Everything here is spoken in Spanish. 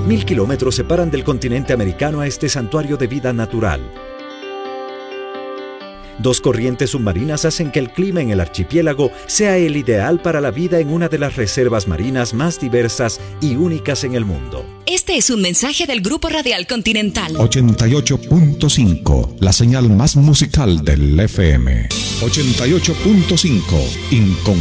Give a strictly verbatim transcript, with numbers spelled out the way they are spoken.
Mil kilómetros separan del continente americano a este santuario de vida natural. Dos corrientes submarinas hacen que el clima en el archipiélago sea el ideal para la vida en una de las reservas marinas más diversas y únicas en el mundo. Este es un mensaje del Grupo Radial Continental. ochenta y ocho punto cinco, la señal más musical del F M. ochenta y ocho punto cinco, Incon